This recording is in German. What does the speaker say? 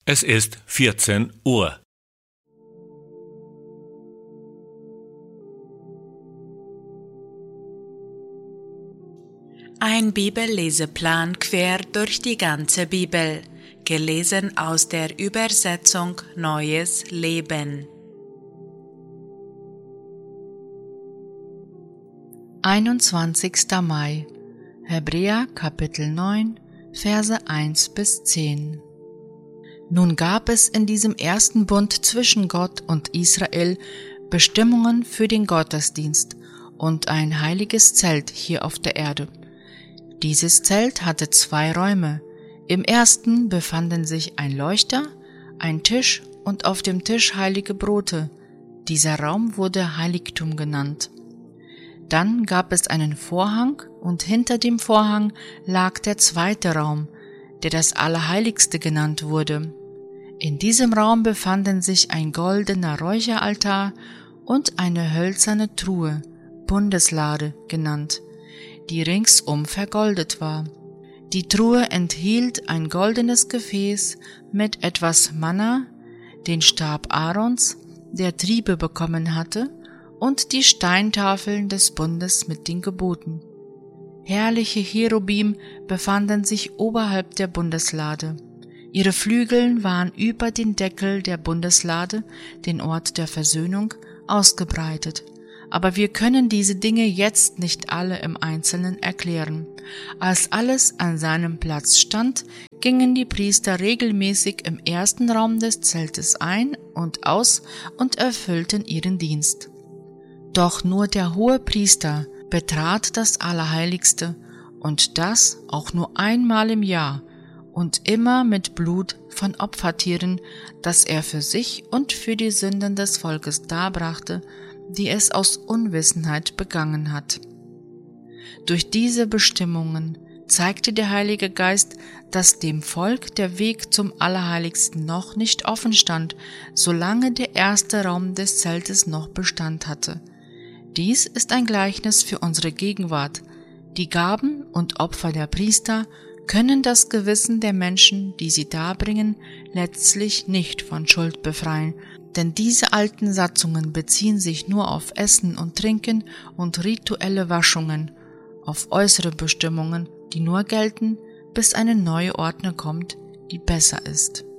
Es ist 14 Uhr. Ein Bibelleseplan quer durch die ganze Bibel, gelesen aus der Übersetzung Neues Leben. 21. Mai, Hebräer Kapitel 9, Verse 1-10. Nun gab es in diesem ersten Bund zwischen Gott und Israel Bestimmungen für den Gottesdienst und ein heiliges Zelt hier auf der Erde. Dieses Zelt hatte 2 Räume. Im ersten befanden sich ein Leuchter, ein Tisch und auf dem Tisch heilige Brote. Dieser Raum wurde Heiligtum genannt. Dann gab es einen Vorhang und hinter dem Vorhang lag der zweite Raum, der das Allerheiligste genannt wurde. In diesem Raum befanden sich ein goldener Räucheraltar und eine hölzerne Truhe, Bundeslade genannt, die ringsum vergoldet war. Die Truhe enthielt ein goldenes Gefäß mit etwas Manna, den Stab Aarons, der Triebe bekommen hatte, und die Steintafeln des Bundes mit den Geboten. Herrliche Cherubim befanden sich oberhalb der Bundeslade. Ihre Flügel waren über den Deckel der Bundeslade, den Ort der Versöhnung, ausgebreitet. Aber wir können diese Dinge jetzt nicht alle im Einzelnen erklären. Als alles an seinem Platz stand, gingen die Priester regelmäßig im ersten Raum des Zeltes ein und aus und erfüllten ihren Dienst. Doch nur der Hohepriester betrat das Allerheiligste und das auch nur einmal im Jahr und immer mit Blut von Opfertieren, das er für sich und für die Sünden des Volkes darbrachte, die es aus Unwissenheit begangen hat. Durch diese Bestimmungen zeigte der Heilige Geist, dass dem Volk der Weg zum Allerheiligsten noch nicht offen stand, solange der erste Raum des Zeltes noch Bestand hatte. Dies ist ein Gleichnis für unsere Gegenwart. Die Gaben und Opfer der Priester können das Gewissen der Menschen, die sie darbringen, letztlich nicht von Schuld befreien, denn diese alten Satzungen beziehen sich nur auf Essen und Trinken und rituelle Waschungen, auf äußere Bestimmungen, die nur gelten, bis eine neue Ordnung kommt, die besser ist.